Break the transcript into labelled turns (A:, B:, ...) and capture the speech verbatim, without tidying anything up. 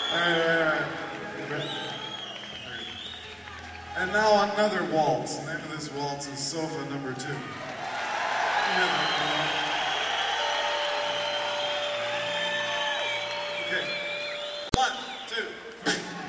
A: All right, all right, all right. And now another waltz. The name of this waltz is Sofa Number Two. Okay.